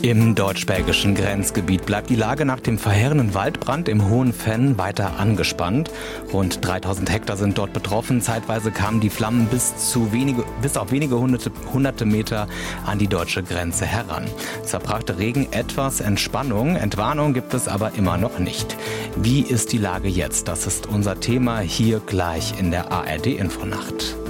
Im deutsch-belgischen Grenzgebiet bleibt die Lage nach dem verheerenden Waldbrand im Hohen Venn weiter angespannt. Rund 3000 Hektar sind dort betroffen. Zeitweise kamen die Flammen bis auf wenige hunderte Meter an die deutsche Grenze heran. Zwar brachte Regen etwas Entspannung, Entwarnung gibt es aber immer noch nicht. Wie ist die Lage jetzt? Das ist unser Thema hier gleich in der ARD Infonacht.